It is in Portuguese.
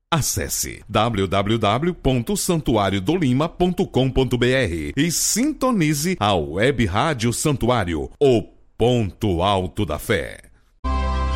Acesse www.santuariodolima.com.br e sintonize a Web Rádio Santuário, o ponto alto da fé.